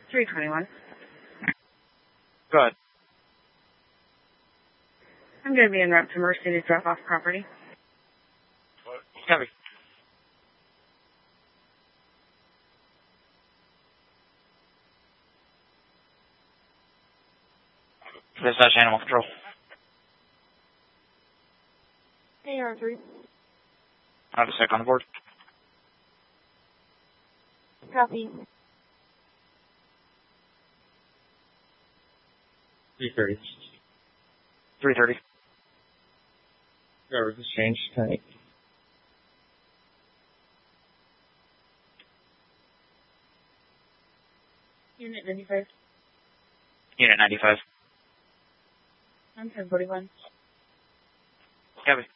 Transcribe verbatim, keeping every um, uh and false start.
three twenty-one. Go ahead. I'm going to be en route to Mercy to drop off property. Copy. Dispatch Animal Control. A R three. I have a sec on the board. Copy. three thirty. three thirty. Driver's exchange tonight. Unit ninety-five. Unit ninety-five. I'm ten forty-one. Copy.